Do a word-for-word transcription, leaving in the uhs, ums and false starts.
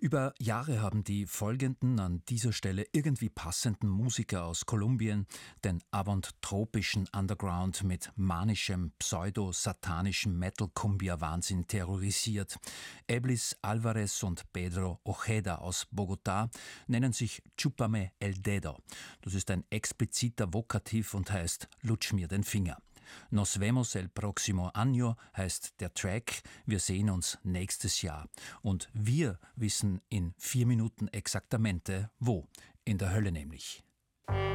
Über Jahre haben die folgenden, an dieser Stelle irgendwie passenden Musiker aus Kolumbien den avantropischen Underground mit manischem, pseudo-satanischem Metal-Cumbia-Wahnsinn terrorisiert. Eblis Alvarez und Pedro Ojeda aus Bogotá nennen sich Chúpame el dedo. Das ist ein expliziter Vokativ und heißt Lutsch mir den Finger. Nos vemos el próximo año heißt der Track. Wir sehen uns nächstes Jahr. Und wir wissen in vier Minuten exaktamente wo. In der Hölle nämlich.